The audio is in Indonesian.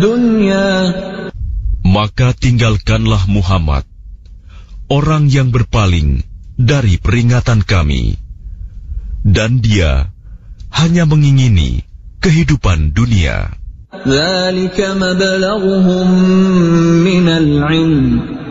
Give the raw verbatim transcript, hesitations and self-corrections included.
الدنيا. Maka tinggalkanlah Muhammad, orang yang berpaling dari peringatan kami, dan dia hanya mengingini kehidupan dunia. ذلك مبلغهم من العلم